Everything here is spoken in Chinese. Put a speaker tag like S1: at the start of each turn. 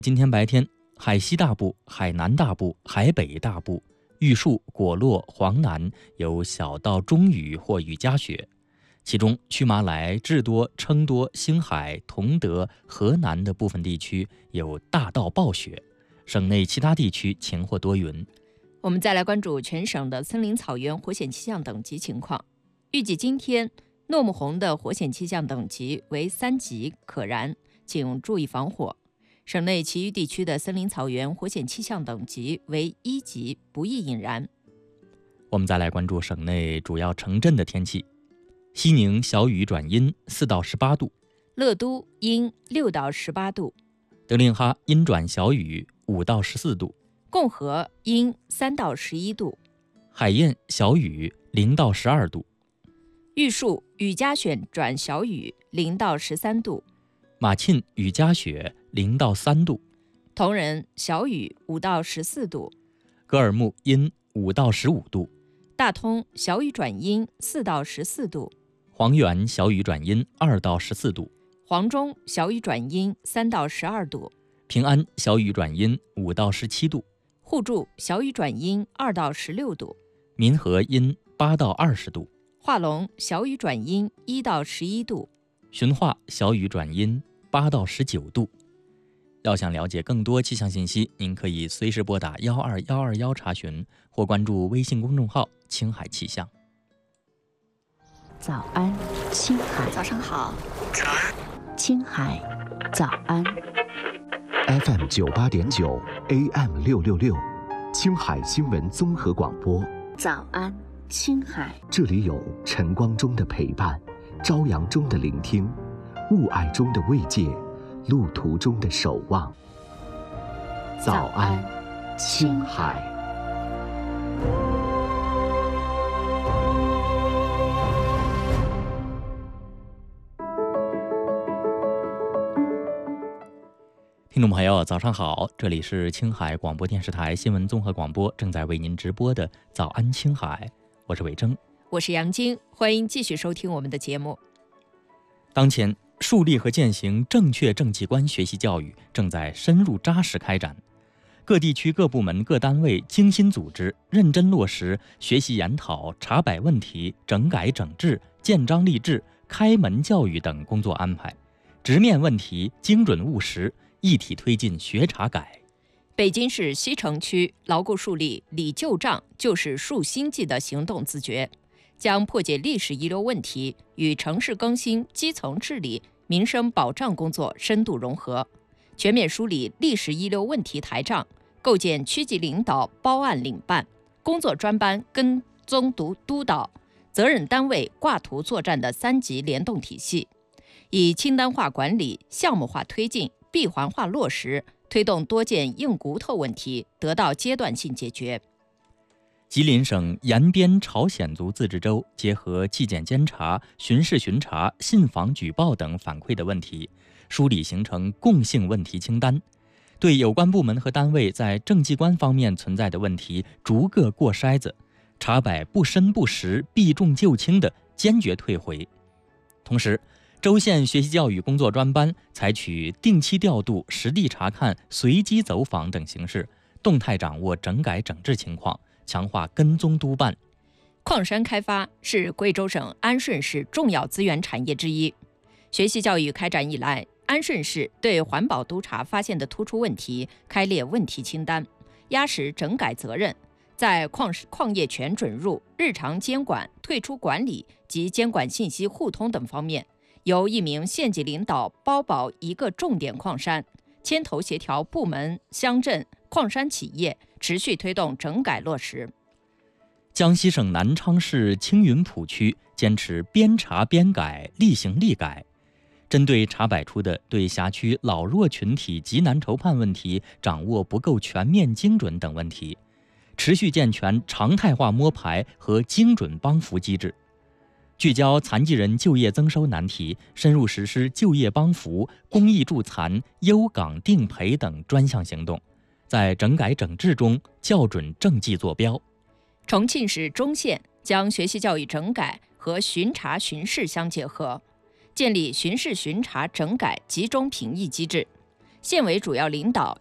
S1: 今天白天，海西大部、海南大部、海北大部、玉树、果洛、黄南有小到中雨或雨夹雪，其中屈马来、智多、郴多、星海、同德、河南的部分地区有大到暴雪，省内其他地区晴或多云。
S2: 我们再来关注全省的森林草原火险气象等级情况。预计今天诺木红的火险气象等级为3级，可燃，请注意防火。省内其余地区的森林草原火险气象等级为1级，不宜引燃。
S1: 我们再来关注省内主要城镇的天气。西宁小雨转阴4到18度，
S2: 乐都阴6到18度，
S1: 德令哈阴转小雨5到14度，
S2: 共和阴3到11度，
S1: 海晏小雨0到12度，
S2: 玉树雨夹雪转小雨0到13度，
S1: 马沁雨夹雪0到3度，
S2: 铜仁小雨5到14度，
S1: 格尔木阴5到15度，
S2: 大通小雨转阴4到14度，
S1: 黄原小雨转阴2到14度，
S2: 黄中小雨转阴3到12度，
S1: 平安小雨转阴5到17度，
S2: 互助小雨转阴2到16度，
S1: 民和阴8到20度，
S2: 化龙小雨转阴1到11度，
S1: 循化小雨转阴8到19度。要想了解更多气象信息，您可以随时拨打12121查询，或关注微信公众号青海气象。
S3: 早安，青海。
S4: 早上好。
S3: 青海早安。
S5: FM 98.9 AM 666，青海新闻综合广播。
S3: 早安，青海。
S5: 这里有晨光中的陪伴，朝阳中的聆听，雾霭中的慰藉，路途中的守望。早安，青海。
S1: 听众朋友，早上好，这里是青海广播电视台新闻综合广播，正在为您直播的早安青海，我是伟征，
S2: 我是杨晶，欢迎继续收听我们的节目。
S1: 当前树立和践行正确政绩观学习教育正在深入扎实开展，各地区各部门各单位精心组织，认真落实学习研讨、查摆问题、整改整治、建章立制、开门教育等工作安排，直面问题，精准务实，一体推进学查改。
S2: 北京市西城区牢固树立理旧账就是树新纪的行动自觉，将破解历史遗留问题与城市更新、基层治理、民生保障工作深度融合，全面梳理历史遗留问题台账，构建区级领导包案领办、工作专班跟踪督导、责任单位挂图作战的3级联动体系，以清单化管理、项目化推进、闭环化落实，推动多件硬骨头问题得到阶段性解决。
S1: 吉林省延边朝鲜族自治州结合纪检监察、巡视巡查、信访举报等反馈的问题，梳理形成共性问题清单，对有关部门和单位在政绩观方面存在的问题逐个过筛子，查摆不深不实、避重就轻的坚决退回。同时，州县学习教育工作专班采取定期调度、实地查看、随机走访等形式，动态掌握整改整治情况，强化跟踪督办。
S2: 矿山开发是贵州省安顺市重要资源产业之一。学习教育开展以来，安顺市对环保督查发现的突出问题开列问题清单，压实整改责任，在矿业权准入、日常监管、退出管理及监管信息互通等方面，由1名县级领导包保1个重点矿山，牵头协调部门、乡镇、矿山企业，持续推动整改落实。
S1: 江西省南昌市青云浦区坚持边查边改、立行立改，针对查摆出的对辖区老弱群体急难愁盼问题掌握不够全面精准等问题，持续健全常态化摸排和精准帮扶机制，聚焦残疾人就业增收难题，深入实施就业帮扶、公益助残、优岗定培等专项行动，在整改整治中校准政绩坐标。
S2: 重庆市中县将学习教育整改和巡查巡视相结合，建立巡视巡查整改集中评议机制， 县委主要领导